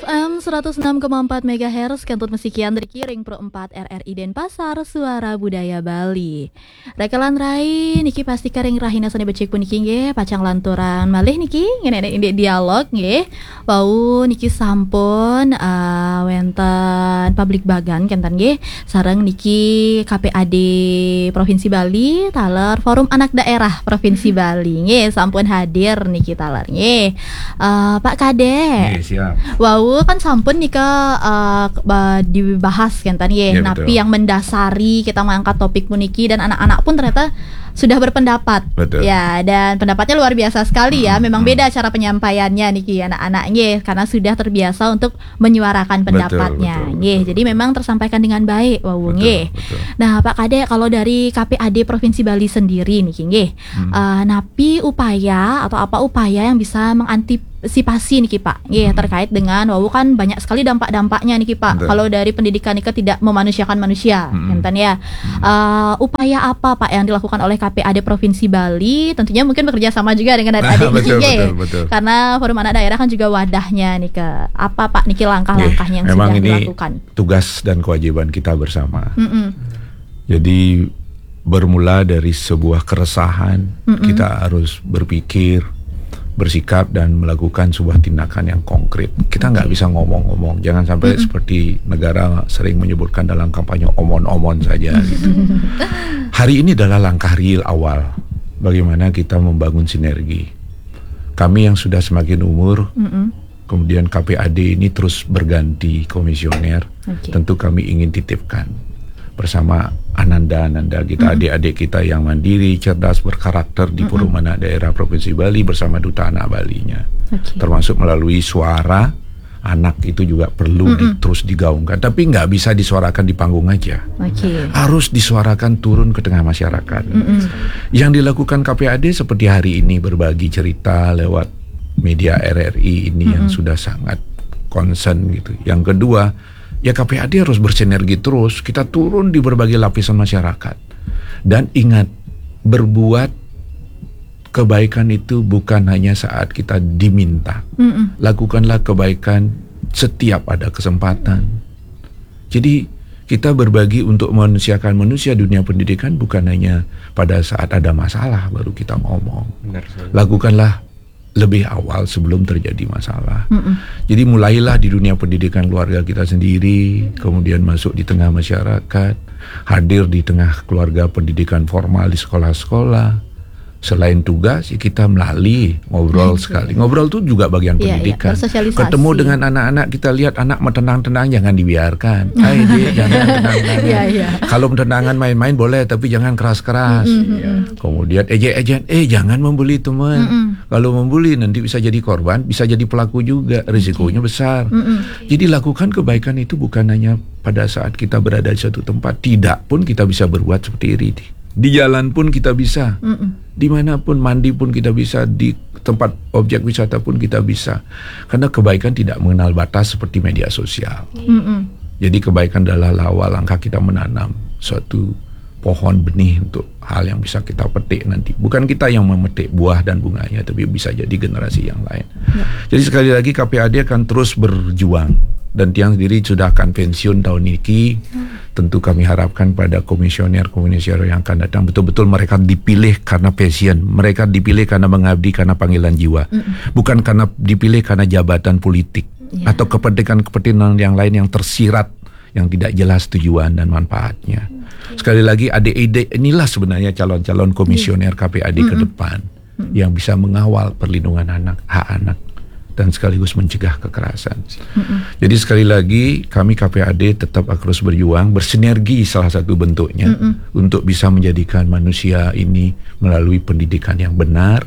FM 106,4 MHz Kentut Mesikian Rikiring Pro 4 RRI Denpasar Suara Budaya Bali. Rekalan rai niki pasti karing rahina sane becek pun niki nggih pacang lanturan malih niki ngene inde dialog nggih. Wau niki sampun wenten publik bagan kenten nggih sareng niki KPAD Provinsi Bali taler Forum Anak Daerah Provinsi Bali nggih sampun hadir niki taler nggih. Pak Kade. Siap. Wow, kan sampun nih dibahas kan tadi ya, tapi yang mendasari kita mengangkat topik puniki dan anak-anak pun ternyata sudah berpendapat. Betul. Ya, dan pendapatnya luar biasa sekali ya. Memang beda cara penyampaiannya nih anak-anaknya karena sudah terbiasa untuk menyuarakan pendapatnya. Betul. Jadi memang tersampaikan dengan baik, wow nggih. Nah, Pak Kade kalau dari KPAD Provinsi Bali sendiri nih nggih. Napi upaya atau apa upaya yang bisa mengantisipasi nih Pak terkait dengan kan banyak sekali dampak-dampaknya nih Pak. Kalau dari pendidikan ini tidak memanusiakan manusia enten ya. Upaya apa Pak yang dilakukan oleh KPAD Provinsi Bali? Tentunya mungkin bekerja sama juga dengan adik-adik betul. Karena Forum Anak Daerah kan juga wadahnya nih apa Pak niki langkah-langkahnya yang memang sudah ini dilakukan. Tugas dan kewajiban kita bersama. Jadi bermula dari sebuah keresahan, kita harus berpikir, bersikap dan melakukan sebuah tindakan yang konkret. Kita nggak bisa ngomong-ngomong. Jangan sampai seperti negara sering menyebutkan dalam kampanye omon-omon saja gitu. Hari ini adalah langkah real awal bagaimana kita membangun sinergi. Kami yang sudah semakin umur, kemudian KPAD ini terus berganti komisioner. Tentu kami ingin titipkan bersama Ananda kita, adik-adik kita yang mandiri, cerdas, berkarakter di Forum Anak Daerah Provinsi Bali bersama Duta Anak Balinya. Termasuk melalui suara anak itu juga perlu terus digaungkan. Tapi nggak bisa disuarakan di panggung aja. Harus disuarakan turun ke tengah masyarakat. Yang dilakukan KPAD seperti hari ini berbagi cerita lewat media RRI ini yang sudah sangat concern gitu. Yang kedua, ya KPAD harus bersinergi terus. Kita turun di berbagai lapisan masyarakat. Dan ingat, berbuat kebaikan itu bukan hanya saat kita diminta. Lakukanlah kebaikan setiap ada kesempatan. Jadi kita berbagi untuk memanusiakan manusia. Dunia pendidikan bukan hanya pada saat ada masalah baru kita ngomong. Lakukanlah lebih awal sebelum terjadi masalah. Jadi mulailah di dunia pendidikan keluarga kita sendiri, kemudian masuk di tengah masyarakat, hadir di tengah keluarga pendidikan formal di sekolah-sekolah. Selain tugas, kita melalui ngobrol sekali. Ngobrol itu juga bagian pendidikan. Ketemu dengan anak-anak, kita lihat anak tenang-tenang, jangan dibiarkan. Jangan tenang-tenang. Kalau tenangan main-main boleh, tapi jangan keras-keras. Kemudian ejek-ejek, jangan membuli teman. Kalau membuli nanti bisa jadi korban, bisa jadi pelaku juga. Risikonya besar. Jadi lakukan kebaikan itu bukan hanya pada saat kita berada di suatu tempat. Tidak pun kita bisa berbuat seperti ini. Di jalan pun kita bisa, dimanapun, mandi pun kita bisa, di tempat objek wisata pun kita bisa. Karena kebaikan tidak mengenal batas seperti media sosial. Jadi kebaikan adalah awal langkah kita menanam suatu pohon benih untuk hal yang bisa kita petik nanti. Bukan kita yang memetik buah dan bunganya, tapi bisa jadi generasi yang lain. Jadi sekali lagi KPAD akan terus berjuang. Dan Tiang sendiri sudah akan pensiun tahun ini. Tentu kami harapkan pada komisioner yang akan datang betul-betul mereka dipilih karena passion, mereka dipilih karena mengabdi karena panggilan jiwa, bukan karena dipilih karena jabatan politik atau kepentingan yang lain yang tersirat, yang tidak jelas tujuan dan manfaatnya. Sekali lagi, adik-adik inilah sebenarnya calon-calon komisioner KPAD ke depan yang bisa mengawal perlindungan anak, hak anak, dan sekaligus mencegah kekerasan. Jadi sekali lagi kami KPAD tetap terus berjuang, bersinergi salah satu bentuknya untuk bisa menjadikan manusia ini melalui pendidikan yang benar,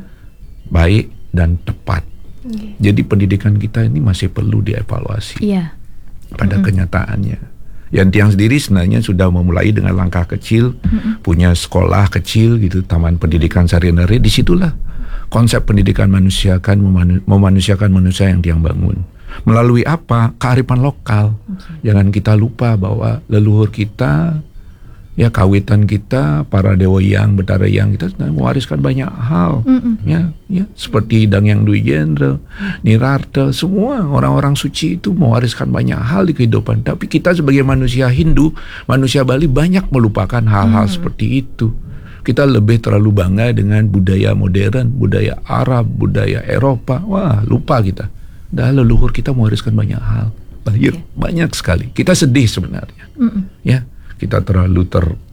baik dan tepat. Jadi pendidikan kita ini masih perlu dievaluasi pada kenyataannya. Yang Tiang sendiri sebenarnya sudah memulai dengan langkah kecil, punya sekolah kecil gitu, taman pendidikan Sarinare, disitulah konsep pendidikan memanusiakan manusia yang Tiang bangun. Melalui apa? Kearifan lokal. Jangan kita lupa bahwa leluhur kita Ya kawitan kita, para dewa yang, Betara yang, kita sudah mewariskan banyak hal. Ya, seperti Dang Yang Dwi Jendra, Nirarta, semua orang-orang suci itu mewariskan banyak hal di kehidupan. Tapi kita sebagai manusia Hindu, manusia Bali banyak melupakan hal-hal seperti itu. Kita lebih terlalu bangga dengan budaya modern, budaya Arab, budaya Eropa. Wah, lupa kita. Dah leluhur kita mewariskan banyak hal. Banyak sekali. Kita sedih sebenarnya. Ya. Kita terlalu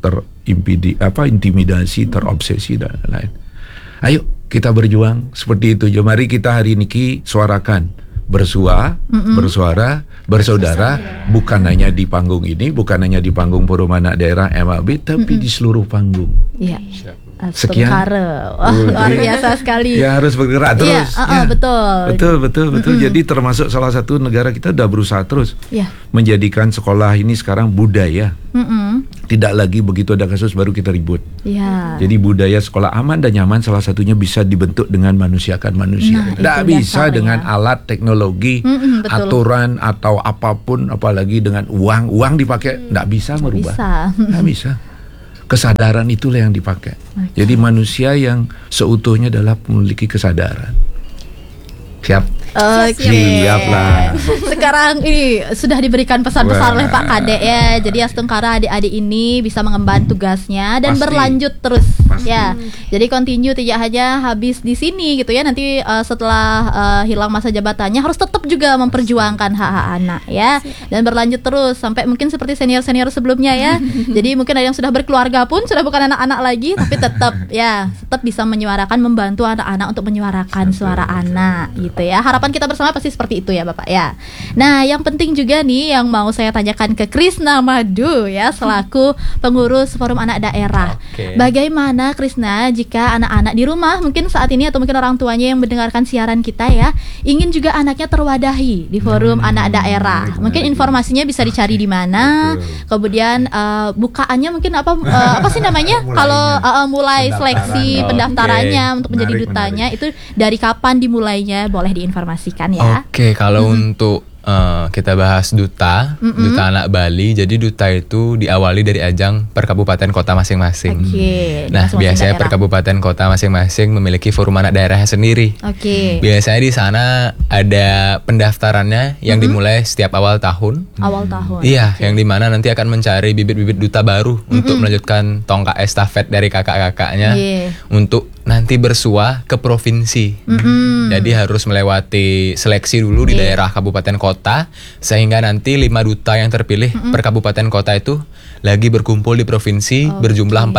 intimidasi, terobsesi dan lain-lain. Ayo kita berjuang seperti itu. Jom mari kita hari ini suarakan, bersuara, bersaudara, bukan hanya di panggung ini, bukan hanya di panggung Forum Anak Daerah MAB, tapi di seluruh panggung. Iya. Sekian. Luar biasa sekali. Ya harus bergerak terus. Betul. Jadi termasuk salah satu negara kita sudah berusaha terus menjadikan sekolah ini sekarang budaya. Tidak lagi begitu ada kasus baru kita ribut. Jadi budaya sekolah aman dan nyaman salah satunya bisa dibentuk dengan manusiakan manusia. Tidak bisa dengan alat teknologi, aturan atau apapun, apalagi dengan uang dipakai, tidak bisa merubah. Tidak bisa. Kesadaran itulah yang dipakai. Jadi manusia yang seutuhnya adalah memiliki kesadaran. Siap? Siap lah. Sekarang ini sudah diberikan pesan-pesan oleh Pak Kadek ya. Jadi Astungkara adik-adik ini bisa mengemban tugasnya dan berlanjut terus. Ya. Jadi continue, tidak hanya habis di sini gitu ya. Nanti setelah hilang masa jabatannya harus tetap juga memperjuangkan hak-hak anak ya. Dan berlanjut terus sampai mungkin seperti senior-senior sebelumnya ya. Jadi mungkin ada yang sudah berkeluarga pun sudah bukan anak-anak lagi, tapi tetap bisa menyuarakan, membantu anak-anak untuk menyuarakan suara anak gitu ya. Harapan kita bersama pasti seperti itu ya Bapak ya. Nah yang penting juga nih yang mau saya tanyakan ke Krisna Madu ya, selaku pengurus Forum Anak Daerah. Bagaimana Krisna jika anak-anak di rumah mungkin saat ini atau mungkin orang tuanya yang mendengarkan siaran kita ya, ingin juga anaknya terwadahi di Forum Anak Daerah. Mungkin informasinya bisa dicari di mana. Kemudian bukaannya mungkin apa sih namanya? Kalau mulai seleksi pendaftarannya untuk menjadi dutanya itu dari kapan dimulainya? Boleh diinformasikan ya. Kalau untuk kita bahas duta anak Bali. Jadi duta itu diawali dari ajang per kabupaten kota masing-masing. Nah, biasanya per kabupaten kota masing-masing memiliki forum anak daerahnya sendiri. Biasanya di sana ada pendaftarannya yang dimulai setiap awal tahun. Iya, yang dimana nanti akan mencari bibit-bibit duta baru untuk melanjutkan tongkat estafet dari kakak-kakaknya untuk nanti bersua ke provinsi. Jadi harus melewati seleksi dulu di daerah kabupaten kota, sehingga nanti 5 duta yang terpilih per kabupaten kota itu lagi berkumpul di provinsi berjumlah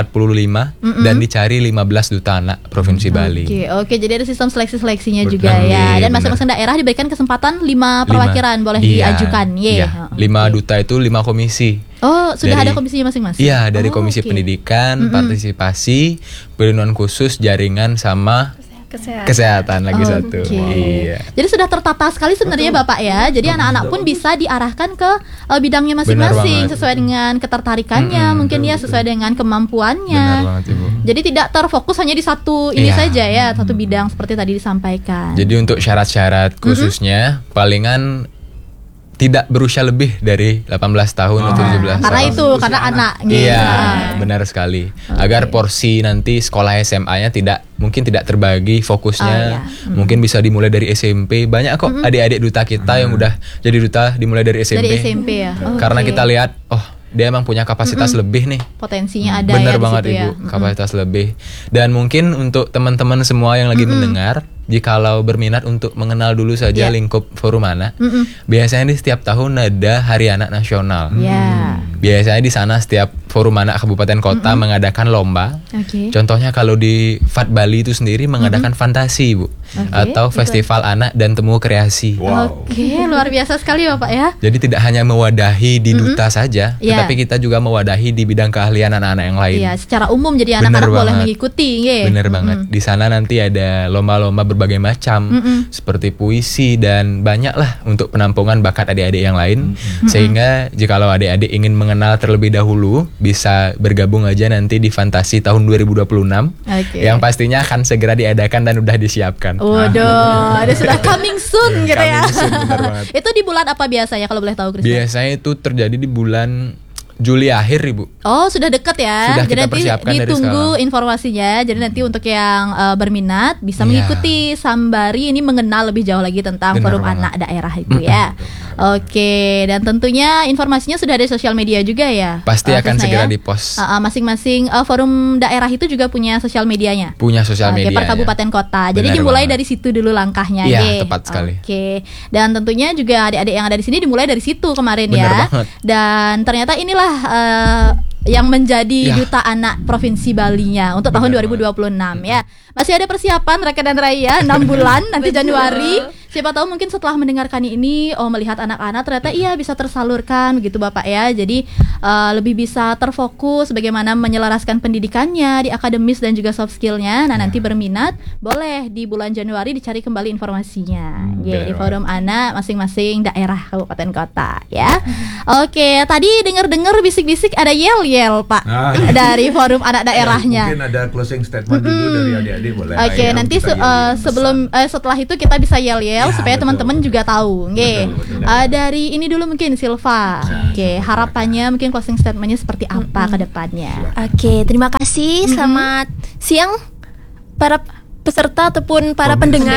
45 dan dicari 15 duta anak provinsi Bali. Jadi ada sistem seleksi-seleksinya juga ya. Dan masing-masing daerah diberikan kesempatan 5 perwakilan boleh diajukan. 5 duta itu 5 komisi. Sudah ada komisinya masing-masing? Iya, dari komisi pendidikan, partisipasi, perlindungan khusus, jaringan, sama kesehatan lagi satu. Jadi sudah tertata sekali sebenarnya Bapak ya. Jadi anak-anak pun bisa diarahkan ke bidangnya masing-masing sesuai dengan ketertarikannya, mungkin ya sesuai dengan kemampuannya. Jadi tidak terfokus hanya di satu ini saja ya, satu bidang seperti tadi disampaikan. Jadi untuk syarat-syarat khususnya palingan tidak berusia lebih dari 18 tahun atau 17 tahun. Karena anak. Iya, benar sekali. Agar porsi nanti sekolah SMA-nya mungkin tidak terbagi fokusnya. Mungkin bisa dimulai dari SMP. Banyak kok adik-adik duta kita yang udah jadi duta dimulai dari SMP. Dari SMP ya. Karena kita lihat, dia emang punya kapasitas lebih nih. Potensinya ada. Bener banget Ibu, kapasitas lebih. Dan mungkin untuk teman-teman semua yang lagi mendengar, jikalau berminat untuk mengenal dulu saja lingkup Forum Anak, biasanya di setiap tahun ada Hari Anak Nasional. Biasanya di sana setiap Forum Anak kabupaten kota mengadakan lomba. Contohnya kalau di FAT Bali itu sendiri mengadakan fantasi Ibu, atau Festival Anak dan Temu Kreasi. Luar biasa sekali Bapak ya. Jadi tidak hanya mewadahi di duta saja, tetapi kita juga mewadahi di bidang keahlian anak-anak yang lain. Secara umum jadi anak-anak boleh mengikuti. Bener banget. Di sana nanti ada lomba-lomba berbagai macam, seperti puisi dan banyak lah untuk penampungan bakat adik-adik yang lain. Sehingga jikalau adik-adik ingin mengenal terlebih dahulu, bisa bergabung aja nanti di Fantasi tahun 2026 yang pastinya akan segera diadakan dan udah disiapkan. Ada sudah coming soon gitu ya. Itu di bulan apa biasanya kalau boleh tahu Chris? Biasanya itu terjadi di bulan Juli akhir, Ibu. Oh, sudah dekat ya. Sudah jadi kita nanti persiapkan dari ditunggu sekarang informasinya. Jadi nanti untuk yang berminat bisa mengikuti Sambari ini, mengenal lebih jauh lagi tentang Forum Anak Daerah itu ya. Oke, dan tentunya informasinya sudah ada di sosial media juga ya. Pasti akan segera di-post. Masing-masing forum daerah itu juga punya sosial medianya. Punya sosial media. Per kabupaten kota. Jadi dimulai dari situ dulu langkahnya. Iya, tepat sekali. Oke. Dan tentunya juga adik-adik yang ada di sini dimulai dari situ kemarin. Bener ya banget. Dan ternyata inilah yang menjadi Duta Anak Provinsi Bali-nya untuk tahun 2026 ya. Masih ada persiapan Reka dan Raya 6 bulan nanti Januari. Siapa tahu mungkin setelah mendengarkan ini, melihat anak-anak ternyata bisa tersalurkan begitu Bapak ya. Jadi lebih bisa terfokus bagaimana menyelaraskan pendidikannya di akademis dan juga soft skillnya. Nah nanti berminat boleh di bulan Januari dicari kembali informasinya di Forum Anak masing-masing daerah kabupaten kota ya. Oke, tadi dengar-dengar bisik-bisik ada yel-yel Pak dari Forum Anak daerahnya. Mungkin ada closing statement dulu dari adik-adik boleh. Oke, nanti setelah itu kita bisa yel-yel supaya teman-teman juga tahu. Dari ini dulu mungkin Silva. Oke, harapannya mungkin closing statementnya seperti apa ke depannya. Oke, terima kasih. Selamat siang para peserta ataupun para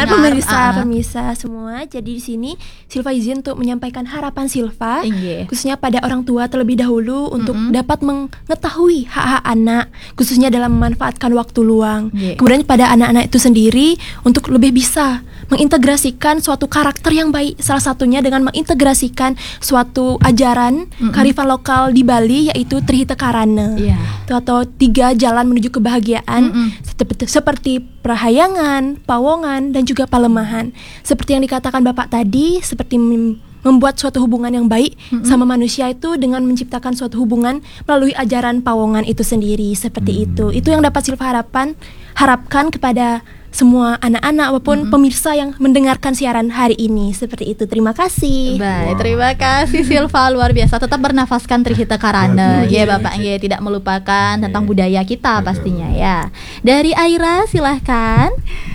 pemirsa semua. Jadi di sini Silva izin untuk menyampaikan harapan Silva khususnya pada orang tua terlebih dahulu untuk dapat mengetahui hak-hak anak khususnya dalam memanfaatkan waktu luang. Kemudian pada anak-anak itu sendiri untuk lebih bisa mengintegrasikan suatu karakter yang baik, salah satunya dengan mengintegrasikan suatu ajaran kearifan lokal di Bali yaitu Trihita Karana atau 3 jalan menuju kebahagiaan seperti Prahayangan, Pawongan, dan juga Palemahan. Seperti yang dikatakan Bapak tadi, seperti membuat suatu hubungan yang baik sama manusia itu dengan menciptakan suatu hubungan melalui ajaran Pawongan itu sendiri. Seperti itu yang dapat Silva harapkan kepada semua anak-anak maupun pemirsa yang mendengarkan siaran hari ini. Seperti itu, terima kasih. Baik, terima kasih Silva, luar biasa. Tetap bernafaskan Trihita Karana ya Bapak, tidak melupakan tentang budaya kita pastinya ya. Dari Aira silahkan.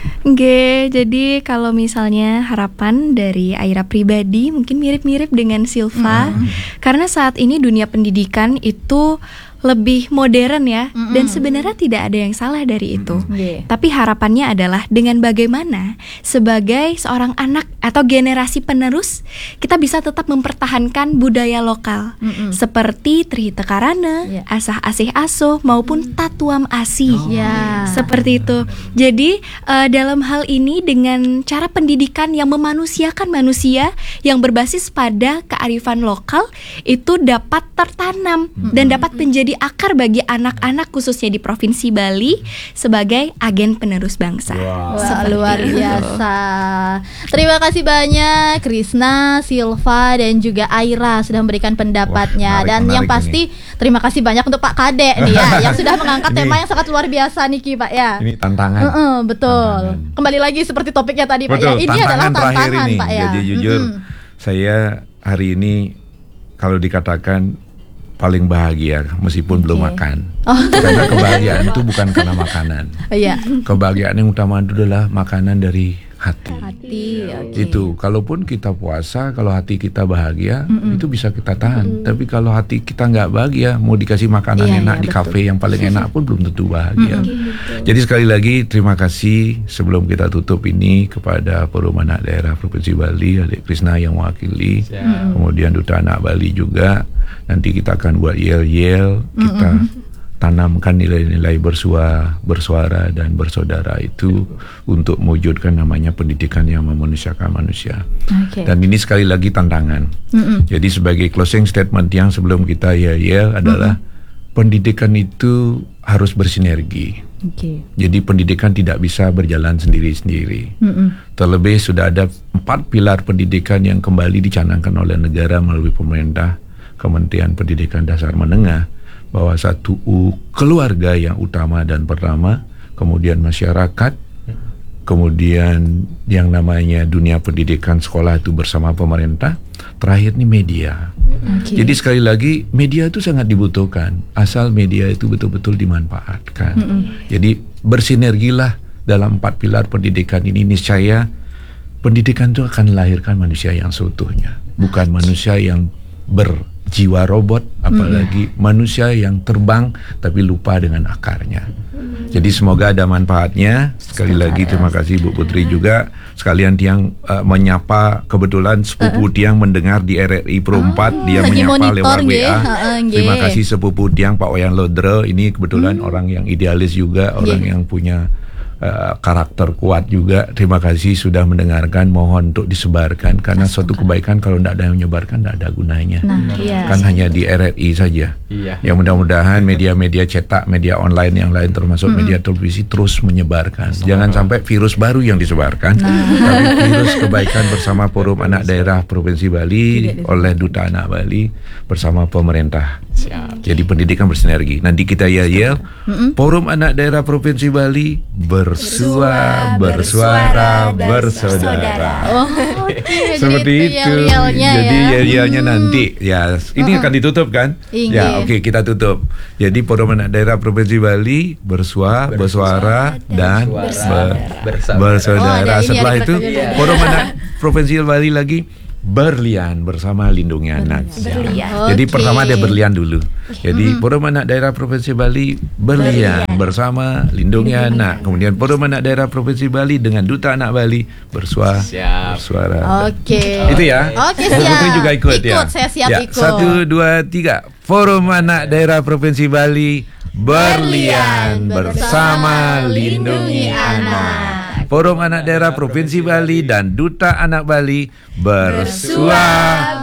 Jadi kalau misalnya harapan dari Aira pribadi mungkin mirip-mirip dengan Silva, karena saat ini dunia pendidikan itu lebih modern ya, dan sebenarnya tidak ada yang salah dari itu. Tapi harapannya adalah dengan bagaimana sebagai seorang anak atau generasi penerus kita bisa tetap mempertahankan budaya lokal seperti Trihita Karana, Asah Asih Asuh maupun Tatuam Asih. Seperti itu. Jadi dalam hal ini dengan cara pendidikan yang memanusiakan manusia yang berbasis pada kearifan lokal itu dapat tertanam dan dapat menjadi akar bagi anak-anak khususnya di Provinsi Bali sebagai agen penerus bangsa. Luar biasa. Terima kasih banyak Krisna, Silva, dan juga Aira sudah memberikan pendapatnya. Dan yang pasti terima kasih banyak untuk Pak Kadek nih ya yang sudah mengangkat tema yang sangat luar biasa nih Ki Pak ya. Ini tantangan. Betul. Kembali lagi seperti topiknya tadi Pak ya. Ini adalah tantangan Pak ya. Jadi jujur saya hari ini kalau dikatakan paling bahagia meskipun belum makan. Karena kebahagiaan itu bukan karena makanan. Kebahagiaan yang utama itu adalah makanan dari hati. Itu kalaupun kita puasa, kalau hati kita bahagia, itu bisa kita tahan. Tapi kalau hati kita nggak bahagia, mau dikasih makanan enak di kafe yang paling enak pun belum tentu bahagia. Jadi sekali lagi terima kasih sebelum kita tutup ini kepada Forum Anak Daerah Provinsi Bali, Adik Krisna yang mewakili, kemudian Duta Anak Bali juga. Nanti kita akan buat yel-yel, kita tanamkan nilai-nilai bersuara dan bersaudara itu untuk mewujudkan namanya pendidikan yang memanusiakan manusia. Dan ini sekali lagi tantangan. Jadi sebagai closing statement yang sebelum kita yel-yel adalah pendidikan itu harus bersinergi. Jadi pendidikan tidak bisa berjalan sendiri-sendiri. Terlebih sudah ada 4 pilar pendidikan yang kembali dicanangkan oleh negara melalui pemerintah, Kementerian Pendidikan Dasar Menengah, bahwa satu keluarga yang utama dan pertama, kemudian masyarakat, kemudian yang namanya dunia pendidikan sekolah itu bersama pemerintah, terakhir nih media. Jadi sekali lagi media itu sangat dibutuhkan asal media itu betul-betul dimanfaatkan. Jadi bersinergilah dalam 4 pilar pendidikan ini, niscaya pendidikan itu akan melahirkan manusia yang seutuhnya, bukan manusia yang jiwa robot, apalagi manusia yang terbang tapi lupa dengan akarnya. Jadi semoga ada manfaatnya. Sekali lagi terima kasih Bu Putri juga. Sekalian Tiang menyapa, kebetulan sepupu Tiang mendengar di RRI Pro 4, dia menyapa lewat WA. Terima kasih sepupu Tiang Pak Wayan Lodre. Ini kebetulan orang yang idealis juga, orang yang punya karakter kuat juga. Terima kasih sudah mendengarkan. Mohon untuk disebarkan, karena suatu kebaikan kalau tidak ada yang menyebarkan tidak ada gunanya. Kan hanya di RRI saja. Ya mudah-mudahan media-media cetak, media online yang lain termasuk media televisi terus menyebarkan. Jangan sampai virus baru yang disebarkan, tapi virus kebaikan bersama Forum Anak Daerah Provinsi Bali oleh Duta Anak Bali bersama pemerintah. Jadi pendidikan bersinergi. Nanti kita yel Forum Anak Daerah Provinsi Bali bersuara, bersaudara. Seperti itu. Jadi yel-yelnya nanti. Ya, ini akan ditutup kan? Ya, oke, kita tutup. Jadi Forum Anak Daerah Provinsi Bali bersuara dan bersaudara. Setelah itu Forum Anak Provinsi Bali lagi berlian bersama lindungi anak. Jadi pertama dia berlian dulu. Jadi Forum Anak Daerah Provinsi Bali berlian bersama lindungi anak. Kemudian Forum Anak Daerah Provinsi Bali dengan Duta Anak Bali bersuara. Itu ya. Siap. Putri juga ikut ya. Saya siap ikut. 1, 2, 3. Forum Anak Daerah Provinsi Bali berlian bersama lindungi anak. Forum Anak Daerah Provinsi Bali dan Duta Anak Bali bersuara,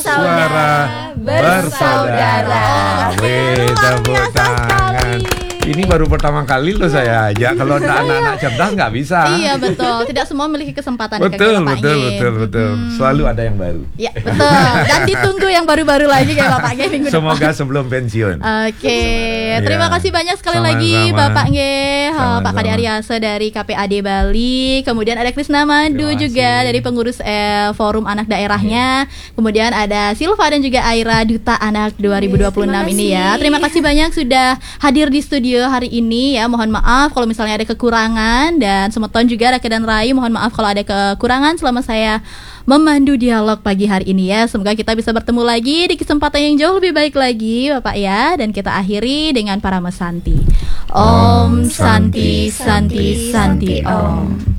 bersaudara. Tepuk tangan. Ini baru pertama kali loh saya ajak. Kalau anak-anak cerdas nggak bisa. Iya betul. Tidak semua memiliki kesempatan. Betul. Selalu ada yang baru. Ya betul. Dan ditunggu yang baru-baru lagi kayak Bapak Nge minggu depan. Semoga sebelum pensiun. Oke. Terima kasih banyak sekali lagi Bapak Nge, Pak Kade Aryase dari KPAD Bali. Kemudian ada Krisna Madu juga dari pengurus Forum Anak Daerahnya. Kemudian ada Silva dan juga Aira Duta Anak 2026 ini ya. Terima kasih banyak sudah hadir di studio hari ini ya. Mohon maaf kalau misalnya ada kekurangan, dan Semeton juga Raka dan Rai mohon maaf kalau ada kekurangan selama saya memandu dialog pagi hari ini ya. Semoga kita bisa bertemu lagi di kesempatan yang jauh lebih baik lagi Bapak ya. Dan kita akhiri dengan Parama Santi. Om Santi Santi Santi Om.